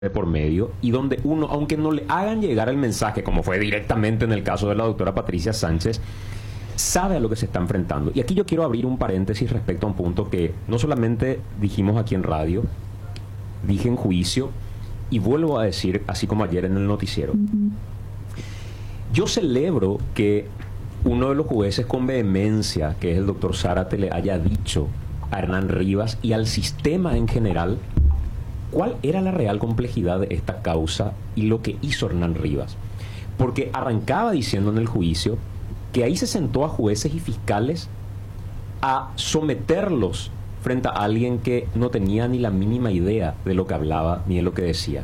de por medio y donde uno, aunque no le hagan llegar el mensaje, como fue directamente en el caso de la doctora Patricia Sánchez, sabe a lo que se está enfrentando. Y aquí yo quiero abrir un paréntesis respecto a un punto que no solamente dijimos aquí en radio, dije en juicio y vuelvo a decir, así como ayer en el noticiero. Yo celebro que uno de los jueces con vehemencia, que es el doctor Zárate, le haya dicho a Hernán Rivas y al sistema en general cuál era la real complejidad de esta causa y lo que hizo Hernán Rivas. Porque arrancaba diciendo en el juicio que ahí se sentó a jueces y fiscales a someterlos frente a alguien que no tenía ni la mínima idea de lo que hablaba ni de lo que decía.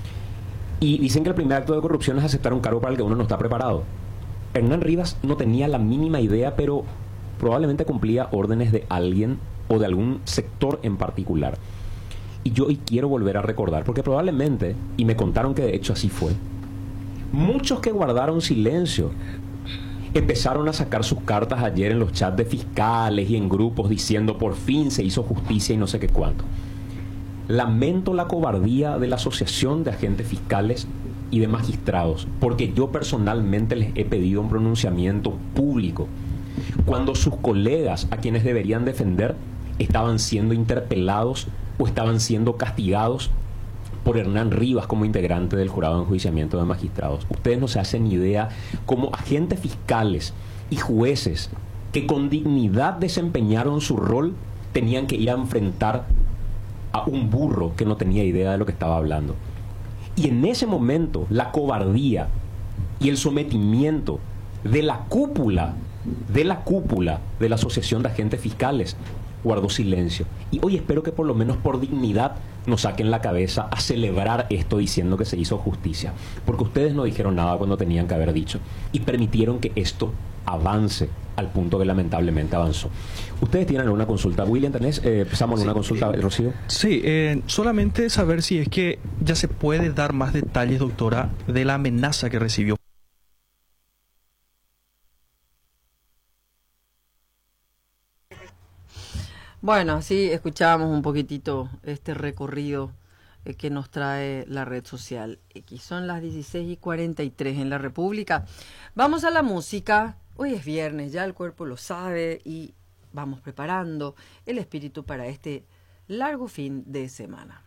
Y dicen que el primer acto de corrupción es aceptar un cargo para el que uno no está preparado. Hernán Rivas no tenía la mínima idea, pero probablemente cumplía órdenes de alguien o de algún sector en particular. Y yo hoy quiero volver a recordar, porque probablemente, y me contaron que de hecho así fue, muchos que guardaron silencio empezaron a sacar sus cartas ayer en los chats de fiscales y en grupos diciendo por fin se hizo justicia y no sé qué cuánto. Lamento la cobardía de la Asociación de Agentes Fiscales y de Magistrados, porque yo personalmente les he pedido un pronunciamiento público cuando sus colegas, a quienes deberían defender, estaban siendo interpelados o estaban siendo castigados por Hernán Rivas como integrante del jurado de enjuiciamiento de magistrados. Ustedes no se hacen idea cómo agentes fiscales y jueces que con dignidad desempeñaron su rol tenían que ir a enfrentar a un burro que no tenía idea de lo que estaba hablando. Y en ese momento la cobardía y el sometimiento de la cúpula de la Asociación de Agentes Fiscales guardó silencio. Y hoy espero que por lo menos por dignidad nos saquen la cabeza a celebrar esto diciendo que se hizo justicia. Porque ustedes no dijeron nada cuando tenían que haber dicho. Y permitieron que esto avance al punto que lamentablemente avanzó. ¿Ustedes tienen alguna consulta? William, ¿tenés? Empezamos una consulta, Rocío. Sí, solamente saber si es que ya se puede dar más detalles, doctora, de la amenaza que recibió. Bueno, así escuchábamos un poquitito este recorrido que nos trae la red social X. Son las 16:43 en la República. Vamos a la música. Hoy es viernes, ya el cuerpo lo sabe y vamos preparando el espíritu para este largo fin de semana.